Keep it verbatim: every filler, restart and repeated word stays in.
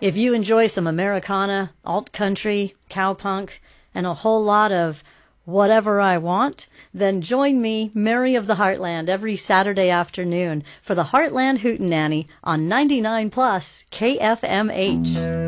If you enjoy some Americana, alt country, cowpunk, and a whole lot of whatever I want, then join me, Mary of the Heartland, every Saturday afternoon for the Heartland Hootenanny on ninety-nine plus K F M H.